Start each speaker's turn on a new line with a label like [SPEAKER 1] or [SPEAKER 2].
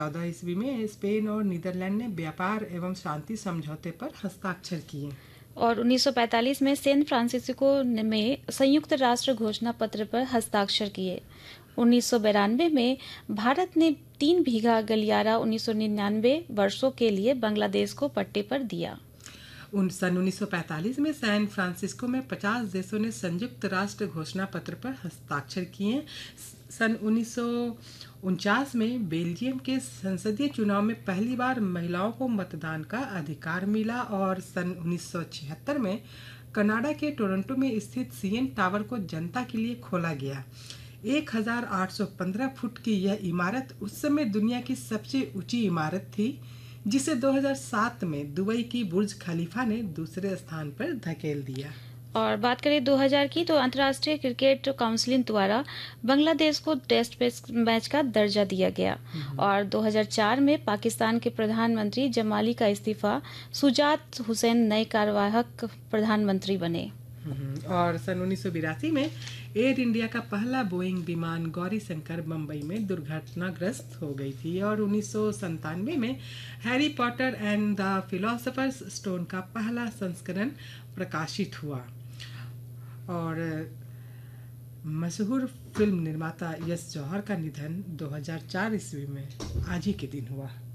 [SPEAKER 1] 14 ईस्वी में स्पेन और नीदरलैंड ने व्यापार एवं शांति समझौते पर हस्ताक्षर किए।
[SPEAKER 2] और 1945 में सैन फ्रांसिस्को में संयुक्त राष्ट्र घोषणा पत्र पर हस्ताक्षर किए। 1992 में भारत ने 3 बीघा गलियारा 1999 वर्षों के लिए बांग्लादेश को पट्टे पर दिया।
[SPEAKER 1] सन 1945 में सैन फ्रांसिस्को में 50 देशों ने संयुक्त राष्ट्र घोषणा पत्र पर हस्ताक्षर किए। सन 1949 में बेल्जियम के संसदीय चुनाव में पहली बार महिलाओं को मतदान का अधिकार मिला और सन 1976 में कनाडा के टोरंटो में स्थित सीएन टावर को जनता के लिए खोला गया। 1815 फुट की यह इमारत उस समय दुनिया की सबसे ऊंची इमारत थी, जिसे 2007 में दुबई की बुर्ज खलीफा ने दूसरे स्थान पर धकेल दिया।
[SPEAKER 2] और बात करें 2000 की, तो अंतर्राष्ट्रीय क्रिकेट काउंसिल द्वारा बांग्लादेश को टेस्ट मैच का दर्जा दिया गया। और 2004 में पाकिस्तान के प्रधानमंत्री जमाली का इस्तीफा, सुजात हुसैन नए कार्यवाहक प्रधानमंत्री बने।
[SPEAKER 1] और सन 1982 में एयर इंडिया का पहला बोइंग विमान गौरी शंकर मुंबई में दुर्घटनाग्रस्त हो गई थी। और 1997 में Harry Potter and the philosophers stone का पहला संस्करण प्रकाशित हुआ। और मशहूर फिल्म निर्माता यश जौहर का निधन 2004 ईस्वी में आज ही के दिन हुआ।